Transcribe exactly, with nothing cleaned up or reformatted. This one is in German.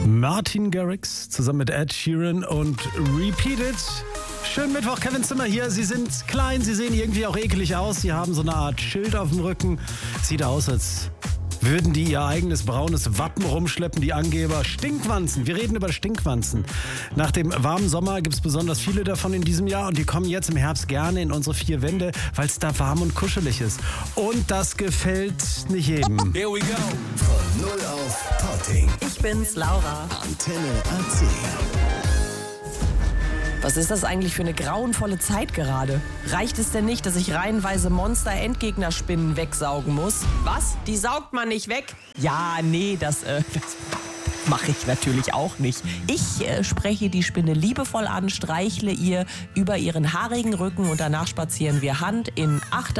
Martin Garrix zusammen mit Ed Sheeran und Repeat It. Schönen Mittwoch, Kevin Zimmer hier. Sie sind klein, sie sehen irgendwie auch eklig aus. Sie haben so eine Art Schild auf dem Rücken. Sieht aus, als würden die ihr eigenes braunes Wappen rumschleppen, die Angeber. Stinkwanzen, wir reden über Stinkwanzen. Nach dem warmen Sommer gibt es besonders viele davon in diesem Jahr und die kommen jetzt im Herbst gerne in unsere vier Wände, weil es da warm und kuschelig ist. Und das gefällt nicht jedem. Here we go. Von null auf Potting. Ich bin's, Laura. Antenne A C. Was ist das eigentlich für eine grauenvolle Zeit gerade? Reicht es denn nicht, dass ich reihenweise Monster-Endgegnerspinnen wegsaugen muss? Was? Die saugt man nicht weg? Ja, nee, das, äh, das mache ich natürlich auch nicht. Ich äh, spreche die Spinne liebevoll an, streichle ihr über ihren haarigen Rücken und danach spazieren wir Hand in Achter